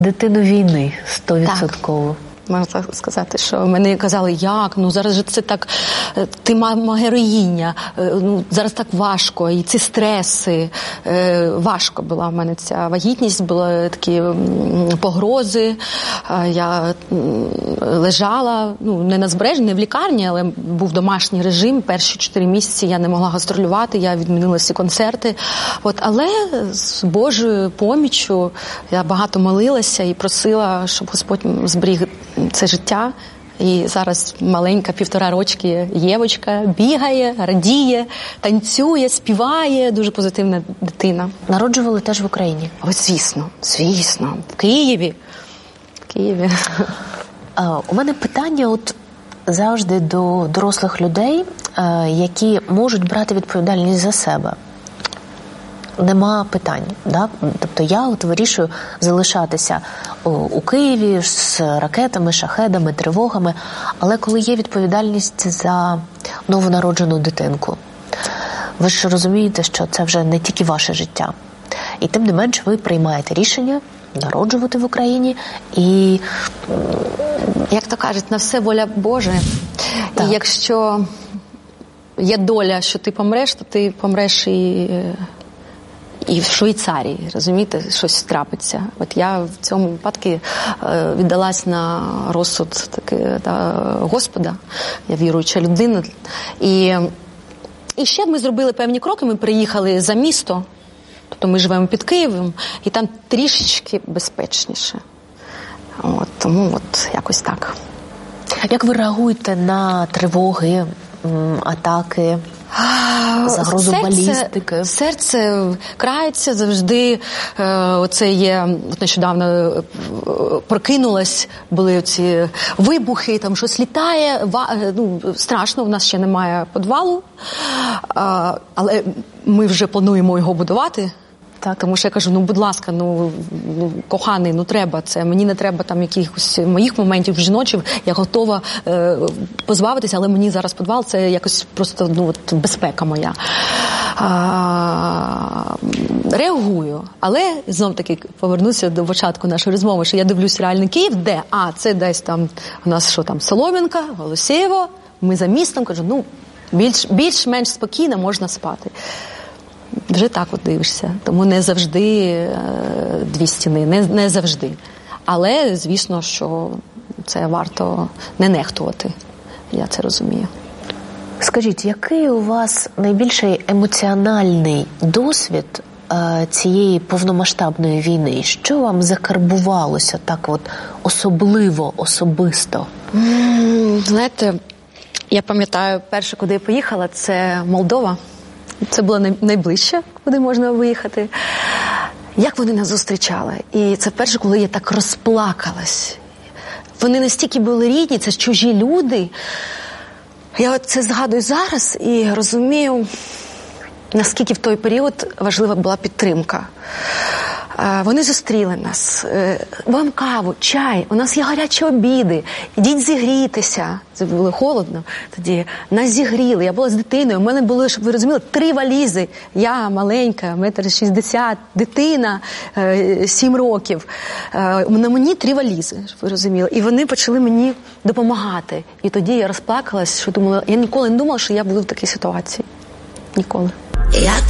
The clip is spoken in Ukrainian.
Дитину війни 100%. Так. Можна так сказати, що мені казали, як, зараз же це так, ти мама героїня, зараз так важко, і ці стреси, важко була в мене ця вагітність, були такі погрози, я лежала, не на збережжі, не в лікарні, але був домашній режим, перші 4 місяці я не могла гастролювати, я відмінила всі концерти, але з Божою поміччю я багато молилася і просила, щоб Господь зберіг це життя. І зараз маленька 1,5 рочки Євочка бігає, радіє, танцює, співає, дуже позитивна дитина. Народжували теж в Україні? Ось, звісно, в Києві. У мене питання завжди до дорослих людей, які можуть брати відповідальність за себе. Нема питань, да? Тобто я вирішую залишатися у Києві з ракетами, шахедами, тривогами, але коли є відповідальність за новонароджену дитинку, ви ж розумієте, що це вже не тільки ваше життя. І тим не менш ви приймаєте рішення народжувати в Україні і... Як то кажуть, на все воля Божа. Так. І якщо є доля, що ти помреш, то ти помреш і в Швейцарії, розумієте, щось трапиться. От я в цьому випадку віддалась на розсуд Господа, я віруюча людина. І ще ми зробили певні кроки, ми приїхали за місто, тобто ми живемо під Києвом, і там трішечки безпечніше. Тому якось так. Як ви реагуєте на тривоги, атаки, загрозу балістики? Серце крається завжди. Оце є, нещодавно прокинулась, були оці вибухи, там щось літає, страшно, у нас ще немає підвалу, але ми вже плануємо його будувати. Так, тому що я кажу, будь ласка, коханий, треба це, мені не треба там якихось моїх моментів жіночих, я готова позбавитися, але мені зараз підвал, це якось просто, безпека моя. Реагую, але, знов-таки, повернуся до початку нашої розмови, що я дивлюсь реальний Київ, де, це десь там, у нас що там, Солом'янка, Голосієво, ми за містом, кажу, більш-менш спокійно можна спати. Вже так дивишся. Тому не завжди 2 стіни, не завжди. Але, звісно, що це варто не нехтувати. Я це розумію. Скажіть, який у вас найбільший емоціональний досвід цієї повномасштабної війни? Що вам закарбувалося так особливо, особисто? Знаєте, я пам'ятаю, перше, куди я поїхала, це Молдова. Це було найближче, куди можна виїхати. Як вони нас зустрічали. І це перше, коли я так розплакалась. Вони настільки були рідні, це чужі люди. Я це згадую зараз і розумію, наскільки в той період важлива була підтримка. Вони зустріли нас. Вам каву, чай, у нас є гарячі обіди, ідіть зігрітися. Це було холодно тоді. Нас зігріли, я була з дитиною, у мене були, щоб ви розуміли, 3 валізи. Я маленька, 1,60 м, дитина, 7 років. На мені 3 валізи, щоб ви розуміли. І вони почали мені допомагати. І тоді я розплакалась, що думала, я ніколи не думала, що я буду в такій ситуації. Ніколи. Я